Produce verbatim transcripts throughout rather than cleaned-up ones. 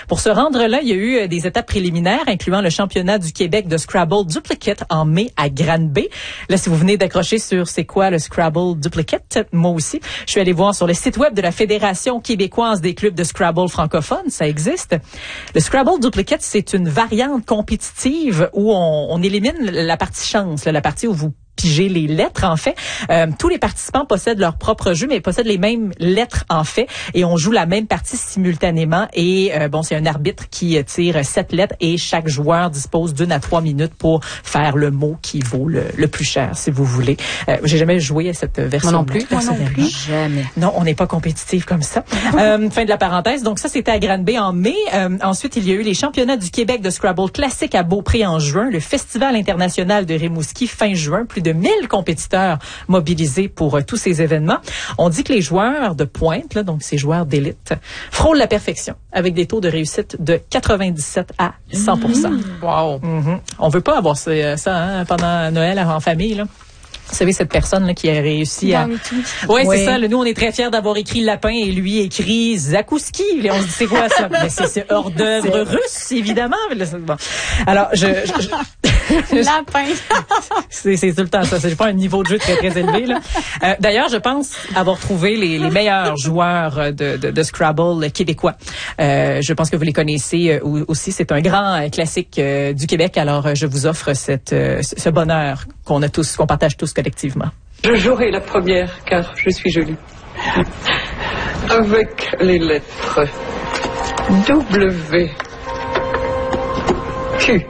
Pour se rendre là, il y a eu des étapes préliminaires, incluant le championnat du Québec de Scrabble Duplicate en mai à Granby. Là, si vous venez d'accrocher sur c'est quoi le Scrabble Duplicate, moi aussi, je suis allée voir sur le site web de la Fédération québécoise des clubs de Scrabble francophones, ça existe. Le Scrabble Duplicate, c'est une variante compétitive où on, on élimine la partie chance, là, la partie où vous piger les lettres, en fait. Euh, tous les participants possèdent leur propre jeu, mais possèdent les mêmes lettres, en fait, et on joue la même partie simultanément. Et euh, bon, c'est un arbitre qui tire sept lettres et chaque joueur dispose d'une à trois minutes pour faire le mot qui vaut le, le plus cher, si vous voulez. Euh, j'ai jamais joué à cette version. Moi non plus. Moi non plus. Jamais. Non, on n'est pas compétitif comme ça. euh, fin de la parenthèse. Donc ça, c'était à Granby en mai. Euh, ensuite, il y a eu les championnats du Québec de Scrabble classique à Beaupré en juin, le Festival international de Rimouski fin juin, plus de de mille compétiteurs mobilisés pour euh, tous ces événements. On dit que les joueurs de pointe, là, donc ces joueurs d'élite, frôlent la perfection avec des taux de réussite de quatre-vingt-dix-sept à cent pour cent. Mmh. Wow. Mm-hmm. On veut pas avoir ça, ça hein, pendant Noël en famille, là. Vous savez, cette personne là qui a réussi à... Oui, c'est ça. Là, nous, on est très fiers d'avoir écrit Lapin et lui écrit Zakouski. Et on se dit, c'est quoi ça? Mais c'est, c'est hors d'œuvre russe, évidemment. Bon. Alors, je... je, je Lapin. c'est, c'est tout le temps ça. C'est pas un niveau de jeu très, très élevé, là. Euh, d'ailleurs, je pense avoir trouvé les, les meilleurs joueurs de, de, de Scrabble québécois. Euh, je pense que vous les connaissez aussi. C'est un grand classique euh, du Québec. Alors, je vous offre cette, euh, ce bonheur qu'on a tous, qu'on partage tous collectivement. Je jouerai la première car je suis jolie. Avec les lettres W, Q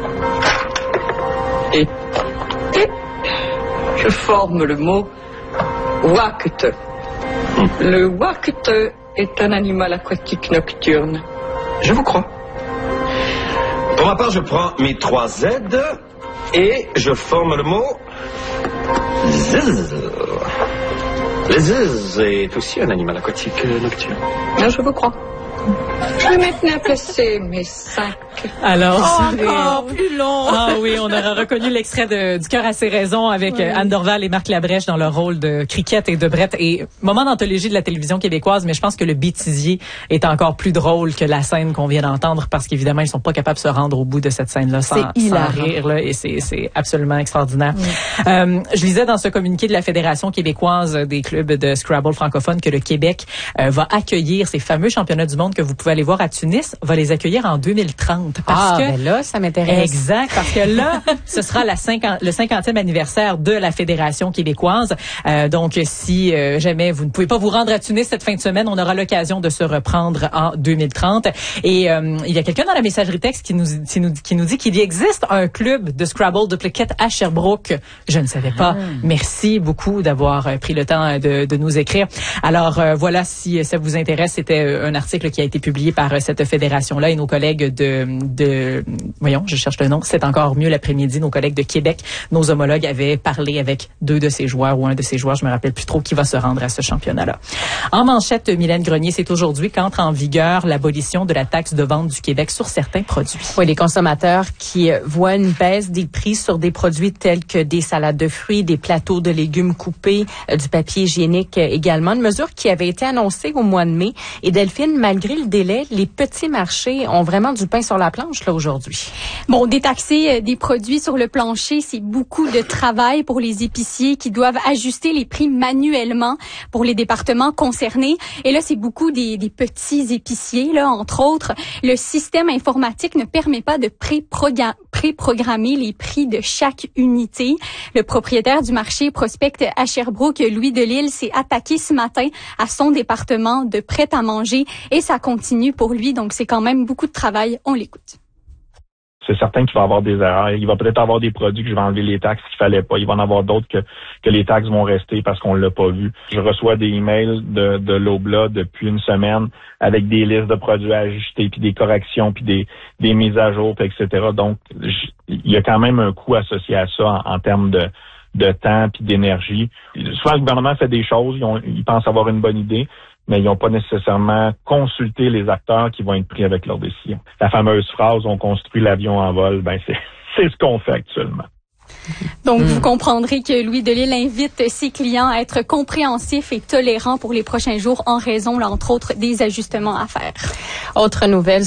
et T, je forme le mot ouacte. Le ouacte est un animal aquatique nocturne. Je vous crois. Pour ma part, je prends mes trois Z et je forme le mot Zzz. Le zzz est aussi un animal aquatique nocturne. Non, je vous crois. Je vais maintenant placer mes cinq. Alors, oh, c'est encore plus long. Ah oui, on aura reconnu l'extrait de Du cœur à ses raisons avec oui. Anne Dorval et Marc Labrèche dans leur rôle de Cricket et de Brett. Et moment d'anthologie de la télévision québécoise, mais je pense que le bêtisier est encore plus drôle que la scène qu'on vient d'entendre parce qu'évidemment, ils sont pas capables de se rendre au bout de cette scène-là sans, sans rire. Là, et c'est, c'est absolument extraordinaire. Oui. Euh, je lisais dans ce communiqué de la Fédération québécoise des clubs de Scrabble francophones que le Québec euh, va accueillir ces fameux championnats du monde que vous pouvez aller voir à Tunis, va les accueillir en deux mille trente. Parce ah, que, ben là, ça m'intéresse. Exact, parce que là, ce sera la cinquante, le cinquantième anniversaire de la Fédération québécoise. Euh, donc, si euh, jamais vous ne pouvez pas vous rendre à Tunis cette fin de semaine, on aura l'occasion de se reprendre en deux mille trente. Et euh, il y a quelqu'un dans la messagerie texte qui nous, qui nous, qui nous dit qu'il existe un club de Scrabble Duplicate à Sherbrooke. Je ne savais pas. Ah. Merci beaucoup d'avoir pris le temps de, de nous écrire. Alors, euh, voilà, si ça vous intéresse, c'était un article qui a été publié par cette fédération-là et nos collègues de, de, voyons, je cherche le nom, c'est encore mieux l'après-midi, nos collègues de Québec, nos homologues avaient parlé avec deux de ces joueurs ou un de ces joueurs, je me rappelle plus trop, qui va se rendre à ce championnat-là. En manchette, Mylène Grenier, c'est aujourd'hui qu'entre en vigueur l'abolition de la taxe de vente du Québec sur certains produits. Oui, les consommateurs qui voient une baisse des prix sur des produits tels que des salades de fruits, des plateaux de légumes coupés, du papier hygiénique également, une mesure qui avait été annoncée au mois de mai. Et Delphine, malgré le délai, les petits marchés ont vraiment du pain sur la planche là aujourd'hui. Bon, détaxer euh, des produits sur le plancher, c'est beaucoup de travail pour les épiciers qui doivent ajuster les prix manuellement pour les départements concernés. Et là, c'est beaucoup des, des petits épiciers, là, entre autres. Le système informatique ne permet pas de pré-proga- pré-programmer les prix de chaque unité. Le propriétaire du marché Prospect à Sherbrooke, Louis Delisle, s'est attaqué ce matin à son département de prêt-à-manger et ça continue pour lui. Donc, c'est quand même beaucoup de travail. On l'écoute. C'est certain qu'il va y avoir des erreurs. Il va peut-être avoir des produits que je vais enlever les taxes qu'il fallait pas. Il va en avoir d'autres que, que les taxes vont rester parce qu'on l'a pas vu. Je reçois des emails de, de l'Obla depuis une semaine avec des listes de produits à ajuster, puis des corrections, puis des, des mises à jour, et cetera. Donc, je, il y a quand même un coût associé à ça en, en termes de, de temps puis d'énergie. Souvent, le gouvernement fait des choses, ils, ont, ils pensent avoir une bonne idée, mais ils n'ont pas nécessairement consulté les acteurs qui vont être pris avec leurs décisions. La fameuse phrase « on construit l'avion en vol », ben c'est, c'est ce qu'on fait actuellement. Donc, mmh. vous comprendrez que Louis Delisle invite ses clients à être compréhensifs et tolérants pour les prochains jours en raison, là, entre autres, des ajustements à faire. Autre nouvelle.